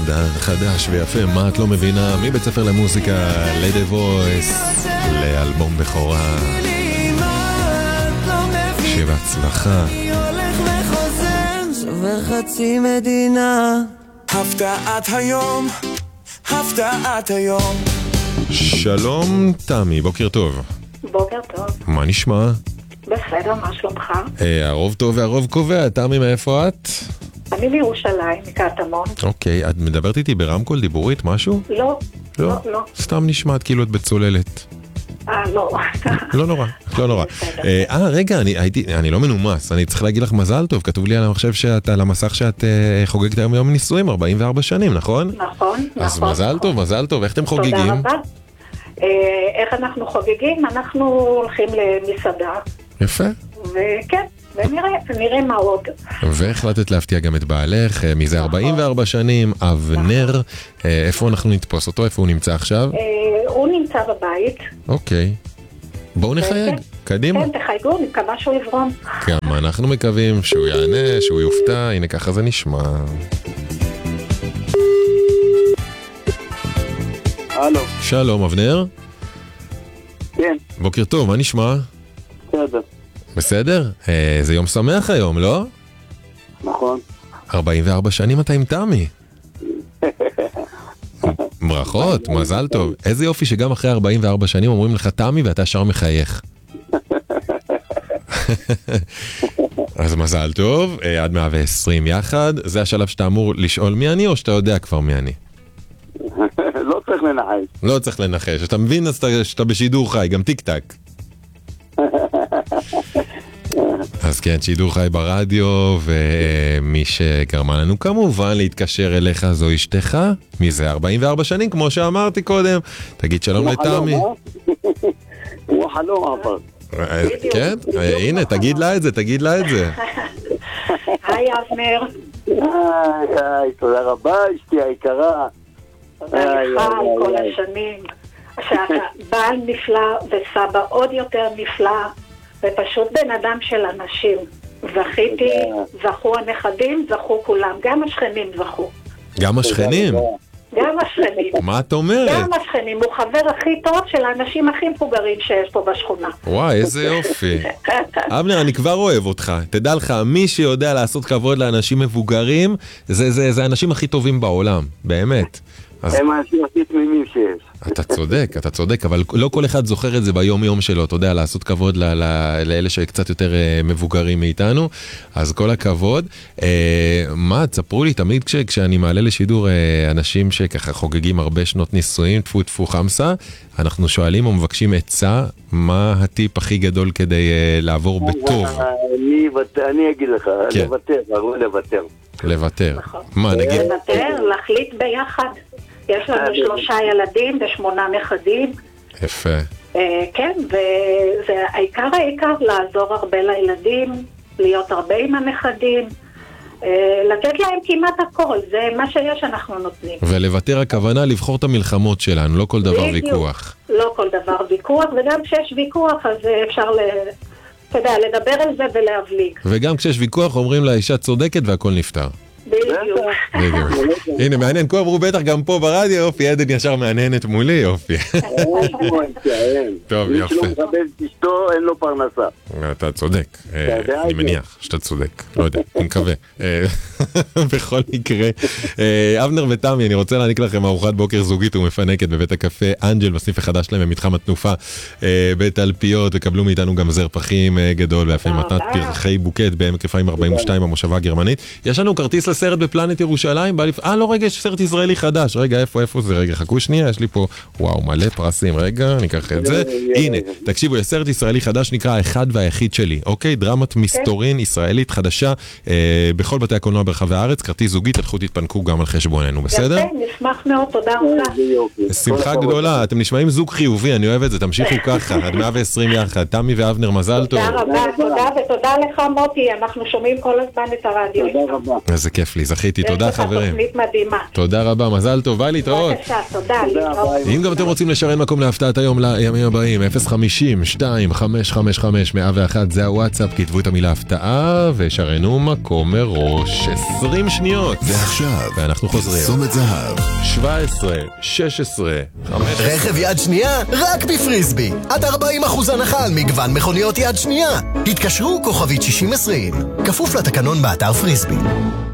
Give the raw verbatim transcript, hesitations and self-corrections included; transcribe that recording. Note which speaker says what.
Speaker 1: חדש ויפה, מה את לא מבינה? מבית ספר למוזיקה, ל-The Voice, לאלבום בכורה. שבהצלחה.
Speaker 2: אני הולך וחוזר, שובר חצי מדינה. הפתעת היום, הפתעת היום.
Speaker 1: שלום תמי, בוקר טוב.
Speaker 3: בוקר טוב.
Speaker 1: מה נשמע?
Speaker 3: בסדר, מה שלומך?
Speaker 1: אה, הרוב טוב והרוב קובע. תמי, מאיפה את?
Speaker 3: אני מירושלים, מקטמון.
Speaker 1: אוקיי, את מדברת איתי ברמקול דיבורית משהו?
Speaker 3: לא,
Speaker 1: לא,
Speaker 3: לא, לא.
Speaker 1: סתם נשמעת כאילו את בצוללת.
Speaker 3: אה, לא.
Speaker 1: לא נורא, לא נורא. אה, רגע, אני, הייתי, אני לא מנומס, אני צריך להגיד לך מזל טוב, כתוב לי על המחשב שאת, על המסך שאת אה, חוגגת היום יום נישואים, ארבעים וארבע שנים, נכון?
Speaker 3: נכון, נכון.
Speaker 1: אז מזל טוב, מזל טוב, איך אתם חוגגים?
Speaker 3: תודה רבה. אה, איך אנחנו חוגגים? אנחנו הולכים למסעדה.
Speaker 1: יפה.
Speaker 3: וכן, ונראה, נראה מה עוד.
Speaker 1: והחלטת להפתיע גם את בעלך, אה, מזה ארבעים וארבע שנים, אבנר, אה, איפה אנחנו נתפוס אותו, איפה הוא נמצא עכשיו?
Speaker 3: אה, הוא נמצא בבית.
Speaker 1: אוקיי. בואו נחייג, קדימה.
Speaker 3: כן, תחייגו, אני מקווה שהוא יברום.
Speaker 1: גם אנחנו מקווים שהוא יענה, שהוא יופתע, הנה ככה זה נשמע.
Speaker 4: הלו.
Speaker 1: שלום, אבנר.
Speaker 4: כן.
Speaker 1: בוקר טוב, מה נשמע?
Speaker 4: בסדר.
Speaker 1: בסדר? אה, זה יום שמח היום, לא?
Speaker 4: נכון.
Speaker 1: ארבעים וארבע שנים אתה עם תמי. ברכות, מזל טוב. איזה יופי שגם אחרי ארבעים וארבע שנים אומרים לך תמי ואתה שר מחייך. אז מזל טוב, אה, עד מאה ועשרים יחד. זה השלב שאתה אמור לשאול מי אני או שאתה יודע כבר מי אני?
Speaker 4: לא צריך לנחש.
Speaker 1: לא צריך לנחש, אתה מבין אז שאתה, שאתה בשידור חי, גם טיק טק. אז כן, שידור חי ברדיו, ומי שגרמה לנו כמובן להתקשר אליך זו אשתך, מזה ארבעים וארבע שנים, כמו שאמרתי קודם. תגיד שלום לתמי.
Speaker 4: הוא החלום עבר.
Speaker 1: כן, הנה, תגיד לה את זה, תגיד לה את זה.
Speaker 3: היי אבנר.
Speaker 4: היי, תודה רבה, אשתי היקרה.
Speaker 3: תודה לך על כל השנים. שאתה בעל נפלא וסבא עוד יותר נפלא, ופשוט בן אדם של אנשים. זכיתי, זכו הנכדים, זכו כולם, גם השכנים זכו.
Speaker 1: גם השכנים?
Speaker 3: גם השכנים.
Speaker 1: מה את אומרת?
Speaker 3: גם השכנים, הוא חבר הכי טוב של האנשים הכי מבוגרים שיש פה בשכונה.
Speaker 1: וואי, איזה יופי. אבנר, אני כבר אוהב אותך. תדע לך, מי שיודע לעשות כבוד לאנשים מבוגרים, זה, זה, זה האנשים הכי טובים בעולם, באמת. אז...
Speaker 4: הם האנשים הכי תמימים שיש.
Speaker 1: אתה צודק, אתה צודק, אבל לא כל אחד זוכר את זה ביום יום שלו, אתה יודע, לעשות כבוד ל- ל- לאלה שקצת יותר uh, מבוגרים מאיתנו, אז כל הכבוד. Uh, מה, תספרו לי, תמיד כש- כשאני מעלה לשידור uh, אנשים שככה חוגגים הרבה שנות נישואים, תפו תפו חמסה, אנחנו שואלים או מבקשים עצה, מה הטיפ הכי גדול כדי uh, לעבור בטוב?
Speaker 4: אני, אני אגיד לך,
Speaker 1: כן.
Speaker 4: לוותר, הרוב לוותר.
Speaker 1: לוותר.
Speaker 3: נכון.
Speaker 1: מה, נגיד?
Speaker 3: לוותר, להחליט ביחד. יש לנו שלושה ילדים ושמונה נכדים.
Speaker 1: יפה.
Speaker 3: כן, וזה העיקר העיקר לעזור הרבה לילדים, להיות הרבה עם הנכדים, לתת להם כמעט הכל, זה מה שיש אנחנו נותנים.
Speaker 1: ולוותר הכוונה לבחור את המלחמות שלנו, לא כל דבר ויכוח.
Speaker 3: לא כל דבר ויכוח, וגם כשיש ויכוח אז אפשר ל... אתה יודע, לדבר על זה ולהבליג.
Speaker 1: וגם כשיש ויכוח אומרים לאישה צודקת והכל נפתר.
Speaker 3: בדיוק.
Speaker 1: הנה, מעניין, כה אמרו בטח גם פה ברדיו, יופי, עדן ישר מעניינת מולי, יופי. טוב, יפה.
Speaker 4: מי שלא מכבד את אשתו, אין לו פרנסה.
Speaker 1: אתה צודק, אני מניח שאתה צודק, לא יודע, אני מקווה. בכל מקרה, אבנר ותמי, אני רוצה להעניק לכם ארוחת בוקר זוגית ומפנקת בבית הקפה אנג'ל, בסניף החדש שלהם במתחם התנופה בתלפיות, וקבלו מאיתנו גם זר פחים גדול, ואפילו מתנת פרחי בוקט בעמק רפאים ארבעים ושתיים במושבה הגרמנית. יש לנו כרטיס לסרט בפלנט ירושלים, אה לא רגע, יש סרט ישראלי חדש, רגע איפה איפה זה, רגע חכו שנייה, יש לי פה, וואו מלא פרסים, רגע אני אקח את זה, הנה, תקשיבו, יש סרט ישראלי חדש נקרא האחד והיחיד שלי, אוקיי, דרמת מסתורין ישראלית חדשה, בכל בתי הקולנוע ברחבי הארץ, כרטיס זוגית, תלכו תתפנקו גם על חשבוננו, בסדר?
Speaker 3: יפה, נשמח מאוד, תודה רבה.
Speaker 1: שמחה גדולה, אתם נשמעים זוג חיובי, אני אוהב את זה, תמשיכו ככה, עד מאה ועשרים יחד, תמי ואבנר, מזל טוב.
Speaker 3: תודה רבה, תודה ותודה לך מוטי, אנחנו שומעים כל הזמן את הרדיו.
Speaker 4: תודה רבה.
Speaker 1: איזה כיף. כיף לי, זכיתי, תודה חברים.
Speaker 3: יש לך תוכנית מדהימה.
Speaker 1: תודה רבה, מזל טוב, ביי להתראות.
Speaker 3: בבקשה, תודה, להתראות.
Speaker 1: אם גם אתם רוצים לשרן מקום להפתעת היום לימים הבאים, אפס חמישים שתיים חמש חמש חמש מאה ואחת זה הוואטסאפ, כתבו את המילה הפתעה ושרנו מקום מראש. עשרים שניות.
Speaker 5: ועכשיו,
Speaker 1: ואנחנו חוזרים.
Speaker 5: פרסומת זהב.
Speaker 1: שבע עשרה, שש עשרה, חמש עשרה.
Speaker 6: רכב יד שנייה, רק בפריסבי. עד ארבעים אחוז הנחה על מגוון מכוניות יד שנייה. התקשרו כוכבית שישים עשרים. כפוף לתקנון באתר פריסבי.